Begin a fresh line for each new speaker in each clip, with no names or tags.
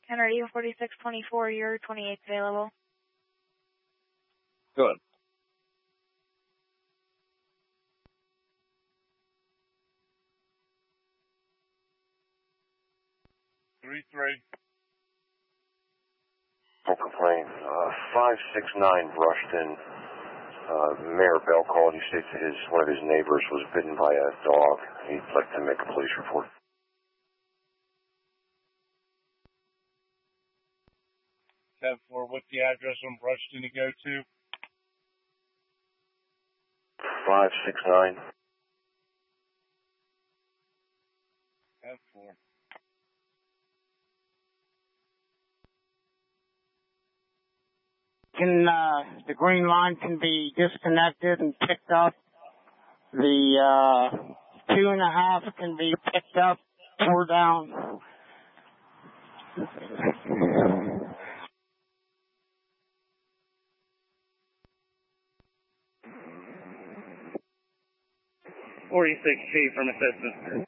Henry, 4624, you're 28 available.
Good.
No complaint. 569 Rushton. Mayor Bell called. He states that one of his neighbors was bitten by a dog. He'd like to make a police report.
10-4, what's the address on Rushton to go to?
569.
10-4.
The green line can be disconnected and picked up. The 2.5 can be picked up or down.
$46 from assistance.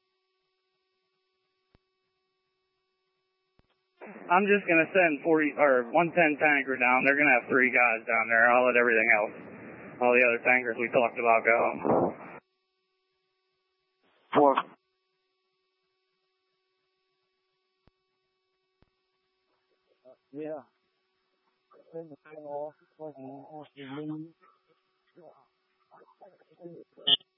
I'm just going to send 110 tanker down. They're going to have 3 guys down there. I'll let everything else, all the other tankers we talked about, go.
4.
Yeah. Turn the thing off.